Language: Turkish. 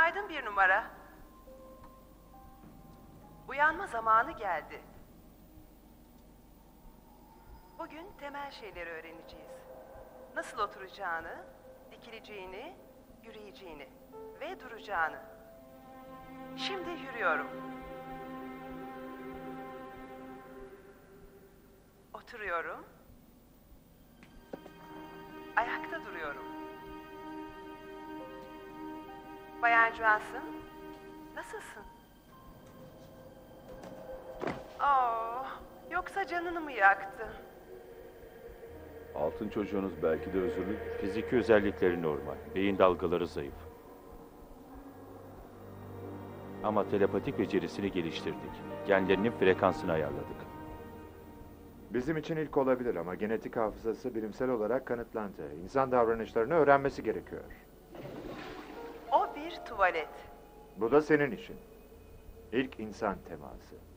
Günaydın bir numara. Uyanma zamanı geldi. Bugün temel şeyleri öğreneceğiz. Nasıl oturacağını, dikileceğini, yürüyeceğini ve duracağını. Şimdi yürüyorum. Oturuyorum. Ayakta duruyorum. Bayan Johnson, nasılsın? Yoksa canını mı yaktı? Altın çocuğunuz belki de özürlü. Fiziki özellikleri normal. Beyin dalgaları zayıf. Ama telepatik becerisini geliştirdik. Genlerinin frekansını ayarladık. Bizim için ilk olabilir ama genetik hafızası bilimsel olarak kanıtlandı. İnsan davranışlarını öğrenmesi gerekiyor. O bir tuvalet. Bu da senin işin. İlk insan teması.